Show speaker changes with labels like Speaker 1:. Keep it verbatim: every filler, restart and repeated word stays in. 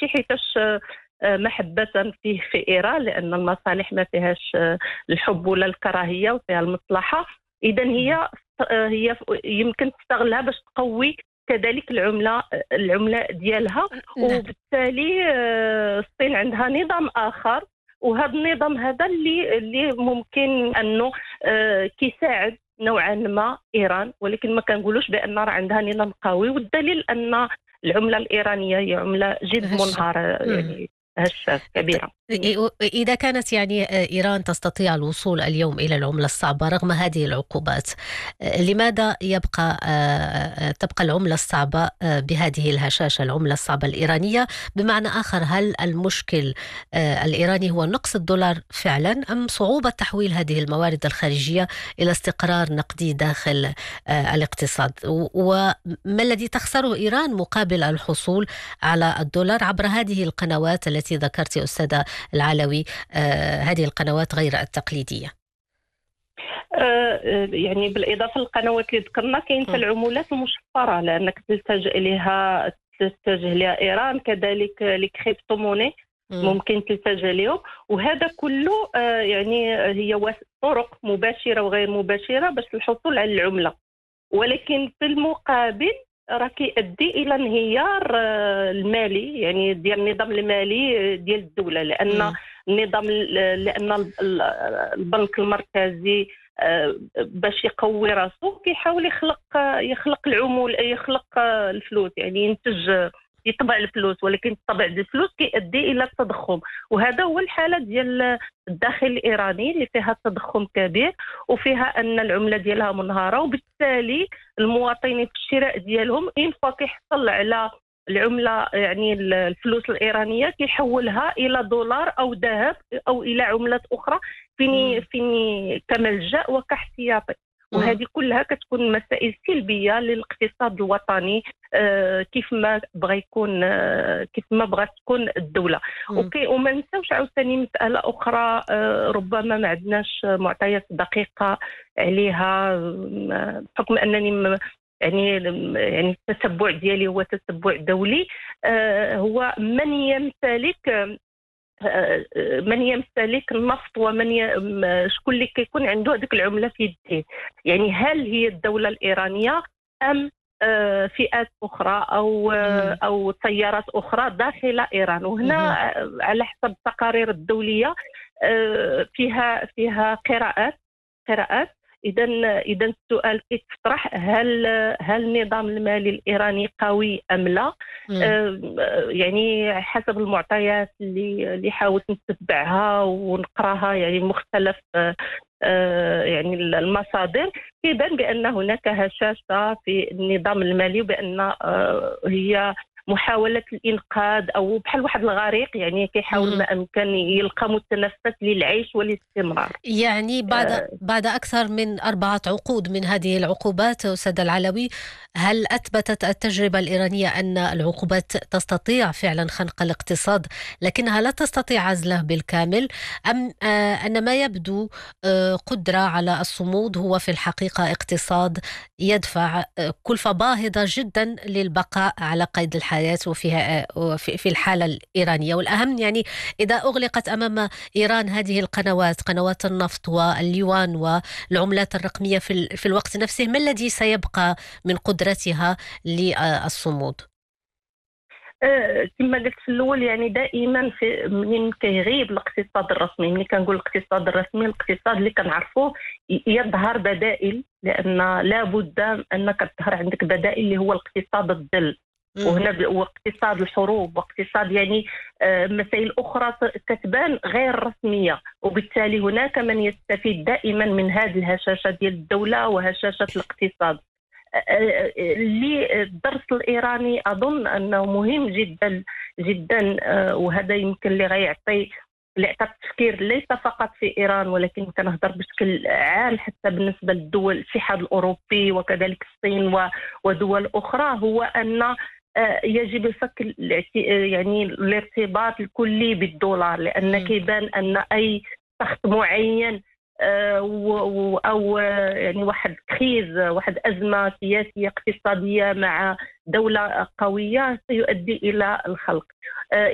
Speaker 1: ماشي حيتاش محبة فيه في إيران، لأن المصالح ما فيهاش الحب ولا الكراهية وفيها المصلحة. إذا هي هي يمكن تستغلها باش تقوي كذلك العملة العملة ديالها،
Speaker 2: نعم.
Speaker 1: وبالتالي الصين عندها نظام آخر، وهذا النظام هذا اللي اللي ممكن أنه كيساعد نوعا ما إيران، ولكن ما كنقولوش بأن راه عندها نظام قوي. والدليل أن العملة الإيرانية هي عملة جد
Speaker 2: هشة.
Speaker 1: منهارة،
Speaker 2: مم.
Speaker 1: يعني هشة كبيرة.
Speaker 2: إذا كانت يعني إيران تستطيع الوصول اليوم إلى العملة الصعبة رغم هذه العقوبات، لماذا يبقى تبقى العملة الصعبة بهذه الهشاشة، العملة الصعبة الإيرانية؟ بمعنى آخر، هل المشكل الإيراني هو نقص الدولار فعلا، أم صعوبة تحويل هذه الموارد الخارجية إلى استقرار نقدي داخل الاقتصاد؟ وما الذي تخسره إيران مقابل الحصول على الدولار عبر هذه القنوات التي ذكرت أستاذة العلوي، آه هذه القنوات غير التقليدية؟
Speaker 1: آه يعني بالإضافة للقنوات اللي ذكرنا، كاين في العملات المشفرة لأنك تلتجئ إليها تتجه لها إيران، كذلك الكريبتو موني ممكن تلتجئ لهم. وهذا كله آه يعني هي طرق مباشرة وغير مباشرة باش الحصول على العملة، ولكن في المقابل راه كيؤدي الى انهيار المالي، يعني ديال النظام المالي ديال الدوله، لان
Speaker 2: م.
Speaker 1: النظام لان البنك المركزي باش يقوي راسو كيحاول يخلق يخلق العمول يخلق الفلوس، يعني ينتج يطبع الفلوس، ولكن طبع الفلوس كيؤدي الى التضخم. وهذا هو الحاله ديال الداخل الايراني اللي فيها تضخم كبير وفيها ان العمله ديالها منهاره، وبالتالي المواطنين في الشراء ديالهم ان فوا كيحصل على العمله يعني الفلوس الايرانيه كيحولها الى دولار او ذهب او الى عملات اخرى فيني فيني كملجا وكاحتياطي. وهذه كلها كتكون مسائل سلبيه للاقتصاد الوطني آه كيف ما بغى يكون آه كيف ما بغات تكون الدوله. اوكي، وما نساوش عاوتاني مساله اخرى آه ربما ما عندناش معطيات دقيقه عليها، بحكم انني يعني يعني التتبع ديالي هو تتبع دولي. آه هو من يمتلك من يمتلك النفط ومن ي... شكون اللي كيكون عنده هذيك العمله في يديه، يعني هل هي الدوله الايرانيه ام فئات اخرى او او تيارات اخرى داخل ايران. وهنا على حسب التقارير الدوليه فيها فيها قراءات قراءات اذا اذا السؤال كيتطرح، هل هل النظام المالي الايراني قوي ام لا؟ آه يعني حسب المعطيات اللي اللي حاولت نتبعها ونقراها، يعني مختلف آه يعني المصادر، كيبان بان هناك هشاشه في النظام المالي، وبان آه هي محاولة الإنقاذ أو بحال واحد الغريق، يعني كيحاول ما أمكن يلقى متنفس للعيش والاستمرار.
Speaker 2: يعني بعد آه بعد أكثر من أربعة عقود من هذه العقوبات أستاذ العلوي، هل أثبتت التجربة الإيرانية أن العقوبات تستطيع فعلا خنق الاقتصاد لكنها لا تستطيع عزله بالكامل، أم آه أن ما يبدو آه قدرة على الصمود هو في الحقيقة اقتصاد يدفع آه كلفة باهظة جدا للبقاء على قيد الحياة وفيها في الحالة الإيرانية؟ والأهم يعني إذا أغلقت أمام إيران هذه القنوات، قنوات النفط واليوان والعملات الرقمية في في الوقت نفسه، ما الذي سيبقى من قدرتها للصمود؟
Speaker 1: أه كما قلت في الاول، يعني دائما في منين كيغيب الاقتصاد الرسمي، ملي كنقول الاقتصاد الرسمي الاقتصاد اللي كنعرفوه يظهر بدائل، لان لابد انك تظهر عندك بدائل اللي هو الاقتصاد الظل، وهنا واقتصاد الحروب واقتصاد يعني آه مسائل أخرى كتبان غير رسمية، وبالتالي هناك من يستفيد دائما من هذه الهشاشة ديال الدولة وهشاشة الاقتصاد. آه اللي الدرس الإيراني أظن أنه مهم جدا جدا، آه وهذا يمكن اللي غيعطي لعطى التفكير ليس فقط في إيران، ولكن كنهضر بشكل عام حتى بالنسبة للدول الاتحاد الأوروبي وكذلك الصين ودول أخرى، هو أن يجب فك يعني الارتباط الكلي بالدولار، لأن كيبان أن أي ضغط معين أو يعني واحد كريز واحد أزمة سياسية اقتصادية مع دولة قوية سيؤدي إلى الخلق.